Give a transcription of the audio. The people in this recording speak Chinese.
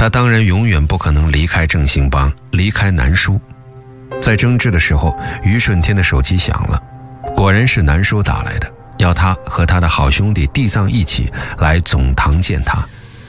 他当然永远不可能离开正兴帮，离开南叔。在争执的时候，于顺天的手机响了，果然是南叔打来的，要他和他的好兄弟地藏一起来总堂见他。